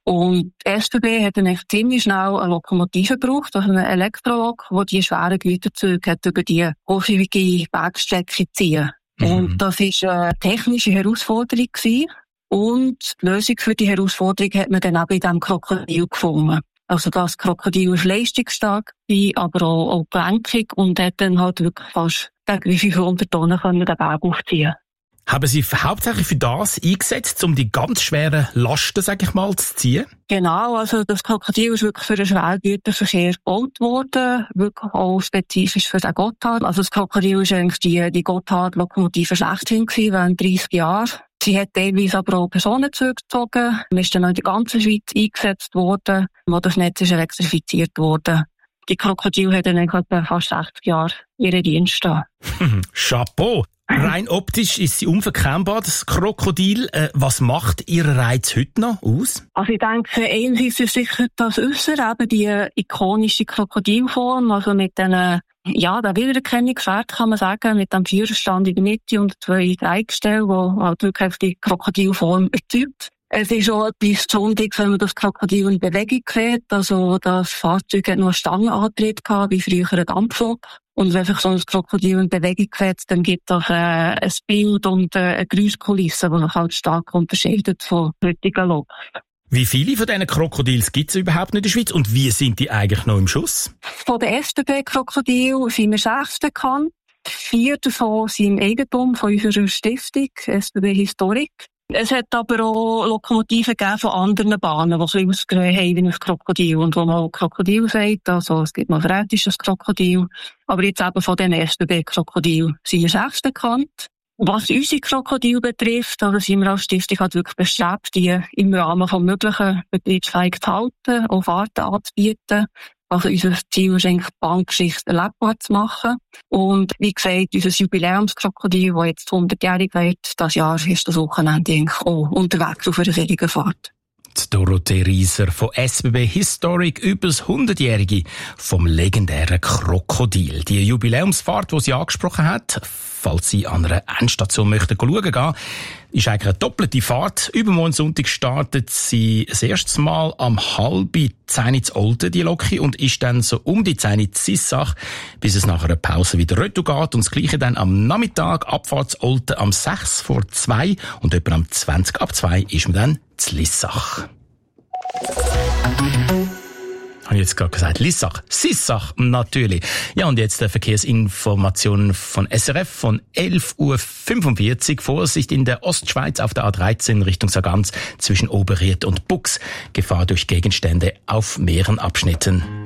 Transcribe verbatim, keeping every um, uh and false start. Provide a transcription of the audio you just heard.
Und die S B B hat dann echt ziemlich schnell eine Lokomotive gebraucht, also eine Elektrolok, die die schweren Güterzüge hat über die hochhäufige Wegstrecke ziehen. Mhm. Und das war eine technische Herausforderung gewesen. Und die Lösung für die Herausforderung hat man dann eben in diesem Krokodil gefunden. Also das Krokodil ist leistungsstark, aber auch, auch gelenkig und hat dann halt wirklich fast gegen fünfhundert Tonnen den Berg aufziehen. Haben Sie hauptsächlich für das eingesetzt, um die ganz schweren Lasten, sag ich mal, zu ziehen? Genau, also das Krokodil ist wirklich für den Schwergüterverkehr gebaut worden, wirklich auch spezifisch für den Gotthard. Also das Krokodil ist eigentlich die, die Gotthard-Lokomotive schlechthin gewesen, während dreissig Jahren. Sie hat teilweise aber auch Personenzüge gezogen, ist dann auch in der ganzen Schweiz eingesetzt worden, wo das Netz ist elektrifiziert worden. Die Krokodil hat dann etwa fast sechzig Jahre ihren Dienst da. Chapeau! Rein optisch ist sie unverkennbar, das Krokodil. Äh, was macht Ihren Reiz heute noch aus? Also ich denke, einerseits ist sicher das Äußere, eben die ikonische Krokodilform, also mit den, ja, der Wiedererkennungswert kann man sagen, mit dem Führerstand in der Mitte und zwei Dreigestellen, die halt wirklich die Krokodilform erzeugt. Es ist auch etwas Besonderes, wenn man das Krokodil in Bewegung sieht. Also das Fahrzeug hat nur einen Stangenantrieb gehabt, wie früher ein Dampflok. Und wenn sich so ein Krokodil in Bewegung setzt, dann gibt es äh, ein Bild und äh, eine Geräuschkulisse, die sich halt stark unterscheidet von heutigen Lok. Wie viele von diesen Krokodils gibt es überhaupt noch in der Schweiz und wie sind die eigentlich noch im Schuss? Von den S B B-Krokodilen sind wir sechs bekannt. Vier davon sind im Eigentum von unserer Stiftung, S B B Historik. Es hat aber auch Lokomotiven gegeben von anderen Bahnen, die ein bisschen ausgesehen haben wie ein Krokodil und wo man auch Krokodil sagt. Also es gibt noch verrätisches Krokodil. Aber jetzt eben von den S B B-Krokodilen sind wir sechs bekannt. Was unsere Krokodile betrifft, also sind wir als Stiftung halt wirklich bestrebt, die im Rahmen von möglichen betriebsfähig zu halten, auch Fahrten anzubieten. Also unser Ziel ist eigentlich, die Bahngeschichte erlebbar zu machen. Und wie gesagt, unser Jubiläumskrokodil, das jetzt hundertjährig wird, das Jahr ist das Wochenende eigentlich auch unterwegs auf einer solchen Fahrt. Die Dorothee Rieser von S B B Historic über das hundertjährige vom legendären Krokodil. Die Jubiläumsfahrt, die sie angesprochen hat, falls Sie an einer Endstation möchten schauen gehen, ist eigentlich eine doppelte Fahrt. Übermorgen Sonntag startet sie das erste Mal am halbe zehn zu Olten, die Loki, und ist dann so um die zehn zu Sissach, bis es nach einer Pause wieder retour geht. Und das Gleiche dann am Nachmittag, Abfahrt zu Olten am sechs vor zwei und etwa am zwanzig ab zwei ist man dann zu Lissach. Habe ich jetzt gerade gesagt, Lissach, Sissach, natürlich. Ja, und jetzt der Verkehrsinformationen von S R F von elf Uhr fünfundvierzig. Vorsicht in der Ostschweiz auf der A dreizehn Richtung Sargans zwischen Oberried und Bux. Gefahr durch Gegenstände auf mehreren Abschnitten.